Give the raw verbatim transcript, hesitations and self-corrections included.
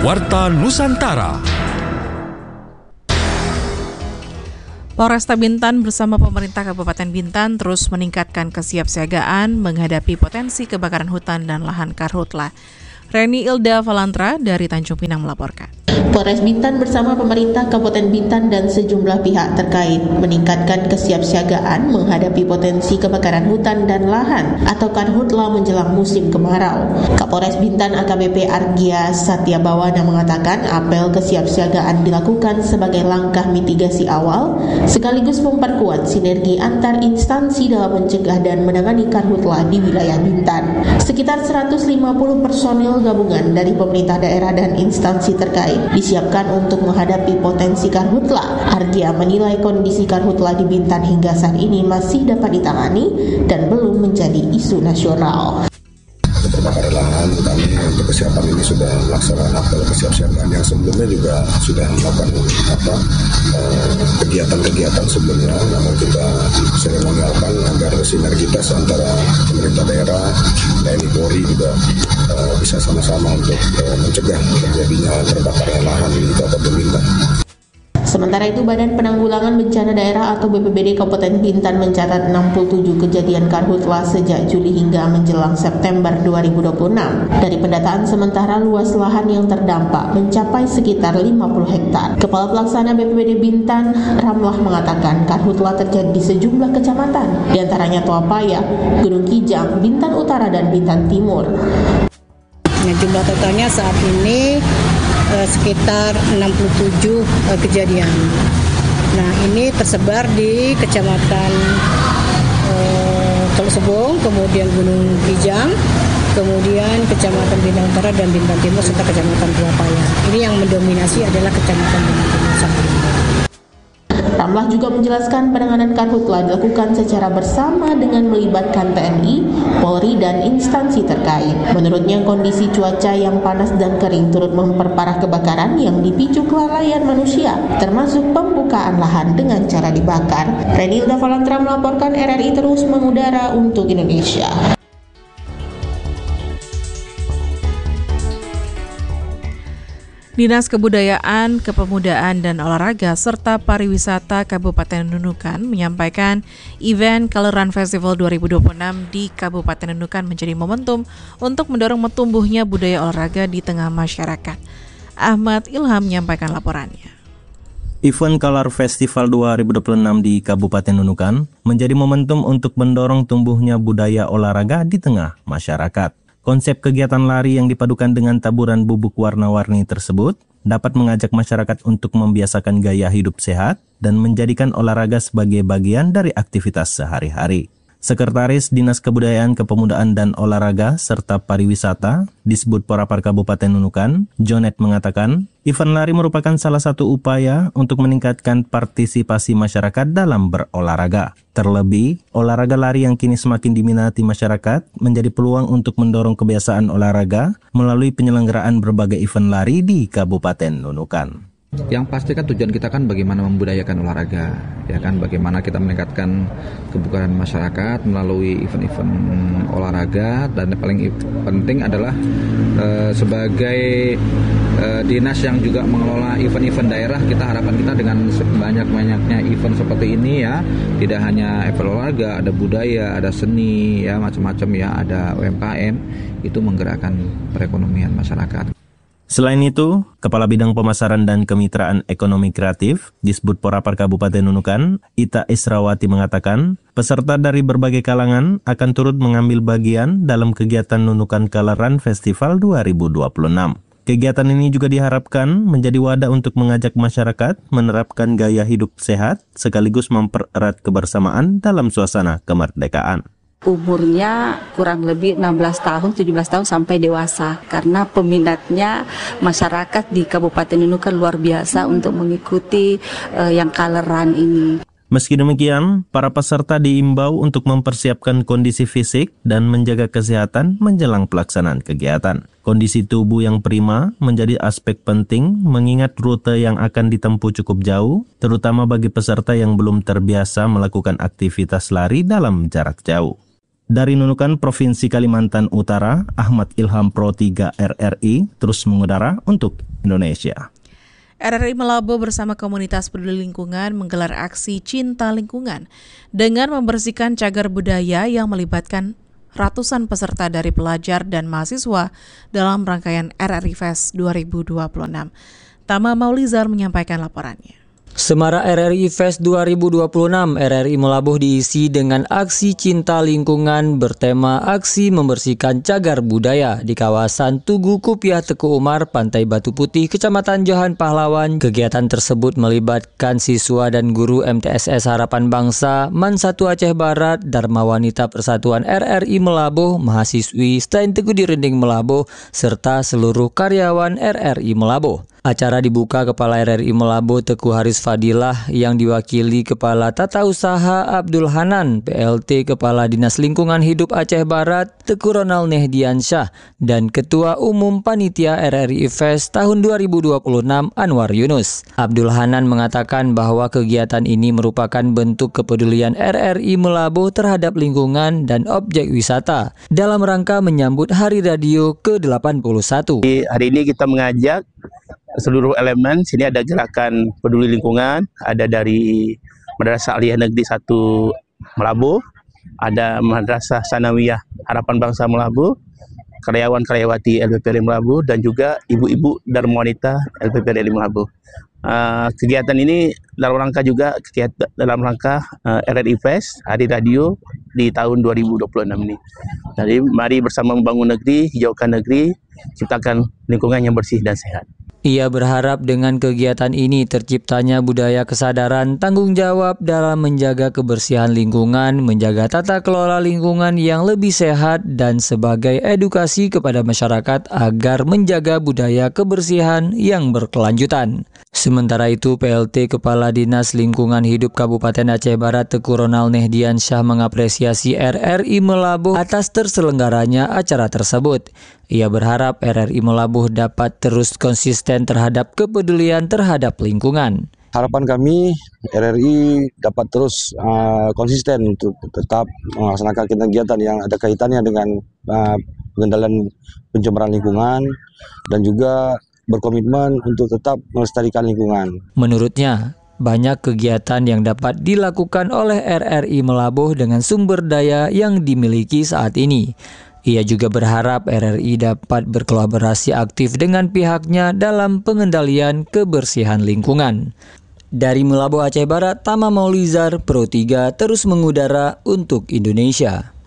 Warta Nusantara. Polresta Bintan bersama pemerintah Kabupaten Bintan terus meningkatkan kesiapsiagaan menghadapi potensi kebakaran hutan dan lahan karhutla. Reni Ilda Valantra dari Tanjung Pinang melaporkan. Polres Bintan bersama pemerintah Kabupaten Bintan dan sejumlah pihak terkait meningkatkan kesiapsiagaan menghadapi potensi kebakaran hutan dan lahan atau karhutla menjelang musim kemarau. Kapolres Bintan A K B P Argia Satyabawana mengatakan apel kesiapsiagaan dilakukan sebagai langkah mitigasi awal sekaligus memperkuat sinergi antar instansi dalam mencegah dan menangani karhutla di wilayah Bintan. Sekitar seratus lima puluh personil gabungan dari pemerintah daerah dan instansi terkait disiapkan untuk menghadapi potensi karhutla. Argia menilai kondisi karhutla di Bintan hingga saat ini masih dapat ditangani dan belum menjadi isu nasional. Kebakaran lahan kami untuk kesiapan ini sudah melaksanakan apel kesiapsiagaan yang sebelumnya juga sudah melakukan apa kegiatan-kegiatan sebelumnya, namun kita seremonialkan agar sinergitas antara pemerintah daerah, T N I Polri juga uh, bisa sama-sama untuk uh, mencegah terjadinya terbakaran lahan di Kabupaten Bintan. Sementara itu, Badan Penanggulangan Bencana Daerah atau B P B D Kabupaten Bintan mencatat enam puluh tujuh kejadian karhutla sejak Juli hingga menjelang September dua ribu dua puluh enam. Dari pendataan sementara, luas lahan yang terdampak mencapai sekitar lima puluh hektar. Kepala Pelaksana B P B D Bintan, Ramlah, mengatakan karhutla terjadi di sejumlah kecamatan, diantaranya Toapaya, Gunung Kijang, Bintan Utara, dan Bintan Timur. Nah, jumlah totalnya saat ini eh, sekitar enam puluh tujuh eh, kejadian. Nah, ini tersebar di Kecamatan eh, Teluk kemudian Gunung Kijang, kemudian Kecamatan Bintan Utara dan Bintan Timur serta Kecamatan Tuapaya. Ini yang mendominasi adalah Kecamatan Bintan Timur saat ini. Ramlah juga menjelaskan penanganan karhutla dilakukan secara bersama dengan melibatkan T N I, Polri, dan instansi terkait. Menurutnya, kondisi cuaca yang panas dan kering turut memperparah kebakaran yang dipicu kelalaian manusia, termasuk pembukaan lahan dengan cara dibakar. Reni Ilda Valantra melaporkan. R R I terus mengudara untuk Indonesia. Dinas Kebudayaan, Kepemudaan, dan Olahraga serta Pariwisata Kabupaten Nunukan menyampaikan event Color Run Festival dua ribu dua puluh enam di Kabupaten Nunukan menjadi momentum untuk mendorong tumbuhnya budaya olahraga di tengah masyarakat. Ahmad Ilham menyampaikan laporannya. Event Color Festival dua ribu dua puluh enam di Kabupaten Nunukan menjadi momentum untuk mendorong tumbuhnya budaya olahraga di tengah masyarakat. Konsep kegiatan lari yang dipadukan dengan taburan bubuk warna-warni tersebut dapat mengajak masyarakat untuk membiasakan gaya hidup sehat dan menjadikan olahraga sebagai bagian dari aktivitas sehari-hari. Sekretaris Dinas Kebudayaan, Kepemudaan, dan Olahraga serta Pariwisata Disbud Porapar Kabupaten Nunukan, Jonet mengatakan, event lari merupakan salah satu upaya untuk meningkatkan partisipasi masyarakat dalam berolahraga. Terlebih, olahraga lari yang kini semakin diminati masyarakat menjadi peluang untuk mendorong kebiasaan olahraga melalui penyelenggaraan berbagai event lari di Kabupaten Nunukan. Yang pasti kan tujuan kita kan bagaimana membudayakan olahraga, ya kan, bagaimana kita meningkatkan kebugaran masyarakat melalui event-event olahraga, dan yang paling penting adalah e, sebagai e, dinas yang juga mengelola event-event daerah, kita harapan kita dengan sebanyak-banyaknya event seperti ini ya, tidak hanya event olahraga, ada budaya, ada seni, ya macam-macam ya, ada U M K M, itu menggerakkan perekonomian masyarakat. Selain itu, Kepala Bidang Pemasaran dan Kemitraan Ekonomi Kreatif Disbud Porapar Kabupaten Nunukan, Ita Israwati mengatakan, peserta dari berbagai kalangan akan turut mengambil bagian dalam kegiatan Nunukan Color Run Festival dua ribu dua puluh enam. Kegiatan ini juga diharapkan menjadi wadah untuk mengajak masyarakat menerapkan gaya hidup sehat sekaligus mempererat kebersamaan dalam suasana kemerdekaan. Umurnya kurang lebih enam belas tahun, tujuh belas tahun sampai dewasa, karena peminatnya masyarakat di Kabupaten Nunukan luar biasa untuk mengikuti uh, yang Color Run ini. Meski demikian, para peserta diimbau untuk mempersiapkan kondisi fisik dan menjaga kesehatan menjelang pelaksanaan kegiatan. Kondisi tubuh yang prima menjadi aspek penting mengingat rute yang akan ditempuh cukup jauh, terutama bagi peserta yang belum terbiasa melakukan aktivitas lari dalam jarak jauh. Dari Nunukan, Provinsi Kalimantan Utara, Ahmad Ilham Pro tiga R R I terus mengudara untuk Indonesia. R R I Malabo bersama komunitas peduli lingkungan menggelar aksi Cinta Lingkungan dengan membersihkan cagar budaya yang melibatkan ratusan peserta dari pelajar dan mahasiswa dalam rangkaian R R I Fest dua ribu dua puluh enam. Tama Maulizar menyampaikan laporannya. Semara R R I Fest dua ribu dua puluh enam, R R I Melabuh diisi dengan aksi cinta lingkungan bertema aksi membersihkan cagar budaya di kawasan Tugu Kupiah Teku Umar, Pantai Batu Putih, Kecamatan Johan Pahlawan. Kegiatan tersebut melibatkan siswa dan guru M T S S Harapan Bangsa, MAN satu Aceh Barat, Dharma Wanita Persatuan R R I Melabuh, mahasiswi Stain Teguh Dirinding Melabuh, serta seluruh karyawan R R I Melabuh. Acara dibuka Kepala R R I Melabuh Teguh Haris Fadilah yang diwakili Kepala Tata Usaha Abdul Hanan, P L T Kepala Dinas Lingkungan Hidup Aceh Barat Teguh Ronald Nehdiansyah, dan Ketua Umum Panitia R R I Fest tahun dua ribu dua puluh enam Anwar Yunus. Abdul Hanan mengatakan bahwa kegiatan ini merupakan bentuk kepedulian R R I Melabuh terhadap lingkungan dan objek wisata dalam rangka menyambut Hari Radio ke delapan puluh satu. Hari ini kita mengajak seluruh elemen. Sini ada gerakan peduli lingkungan, ada dari Madrasah Aliyah Negeri satu Melabuh, ada Madrasah Sanawiyah Harapan Bangsa Melabuh, karyawan-karyawati L P P R I Melabuh, dan juga ibu-ibu Dharma Wanita L P P R I Melabuh. Uh, kegiatan ini dalam rangka juga kegiatan dalam rangka uh, R R I Fest Hari Radio di tahun dua ribu dua puluh enam ini. Jadi mari bersama membangun negeri, hijaukan negeri, ciptakan lingkungan yang bersih dan sehat. Ia berharap dengan kegiatan ini terciptanya budaya kesadaran tanggung jawab dalam menjaga kebersihan lingkungan, menjaga tata kelola lingkungan yang lebih sehat, dan sebagai edukasi kepada masyarakat agar menjaga budaya kebersihan yang berkelanjutan. Sementara itu, P L T Kepala Dinas Lingkungan Hidup Kabupaten Aceh Barat Teguh Ronald Nehdiansyah mengapresiasi R R I Melabuh atas terselenggaranya acara tersebut. Ia berharap R R I Melabuh dapat terus konsisten terhadap kepedulian terhadap lingkungan. Harapan kami R R I dapat terus uh, konsisten untuk tetap melaksanakan kegiatan yang ada kaitannya dengan uh, pengendalian pencemaran lingkungan dan juga berkomitmen untuk tetap melestarikan lingkungan. Menurutnya, banyak kegiatan yang dapat dilakukan oleh R R I Melabuh dengan sumber daya yang dimiliki saat ini. Ia juga berharap R R I dapat berkolaborasi aktif dengan pihaknya dalam pengendalian kebersihan lingkungan. Dari Melabuh Aceh Barat, Tama Maulizar, Pro tiga terus mengudara untuk Indonesia.